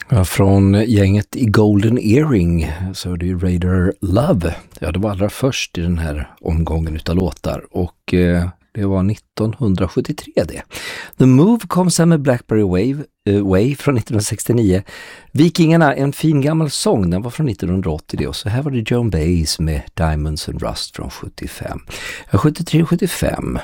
Ja, från gänget i Golden Earring så är det ju Radar Love. Ja, det var allra först i den här omgången utav låtar och det var 1973 det. The Move kom sen med Blackberry Way från 1969. Vikingarna, en fin gammal sång, den var från 1980 det. Och så här var det Joan Baez med Diamonds and Rust från 75. 73-75.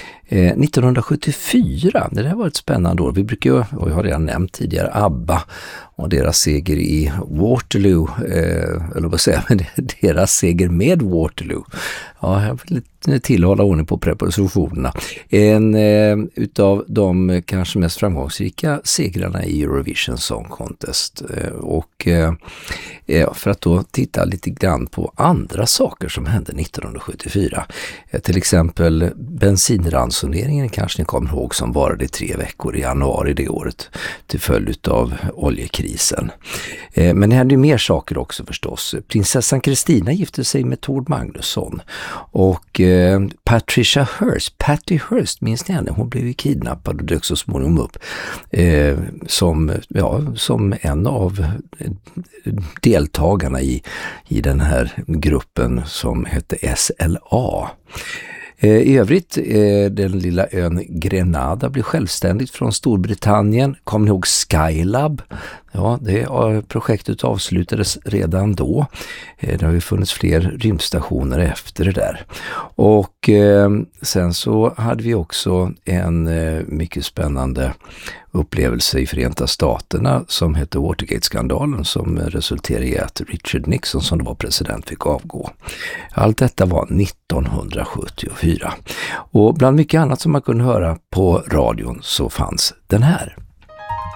1974, det där var ett spännande år. Vi brukar ju, och jag har redan nämnt tidigare, ABBA och deras seger i Waterloo, eller vad säger jag, deras seger med Waterloo. Ja, jag vill tillhålla ordning på prepositionerna. En utav de kanske mest framgångsrika segrarna i Eurovision Song Contest. Och för att då titta lite grann på andra saker som hände 1974. Till exempel bensinransoneringen kanske ni kommer ihåg, som varade 3 veckor i januari det året till följd av oljekrisen. Men det hände ju mer saker också förstås. Prinsessan Kristina gifte sig med Tord Magnusson och Patty Hearst, minns ni henne? Hon blev ju kidnappad och dök så småningom upp som en av deltagarna i den här gruppen som hette SLA. I övrigt, den lilla ön Grenada blev självständigt från Storbritannien. Kommer ni ihåg Skylab? Ja, det projektet avslutades redan då. Det har ju funnits fler rymdstationer efter det där. Och sen så hade vi också en mycket spännande upplevelse i Förenta Staterna som hette Watergate-skandalen, som resulterade i att Richard Nixon, som då var president, fick avgå. Allt detta var 1974. Och bland mycket annat som man kunde höra på radion så fanns den här.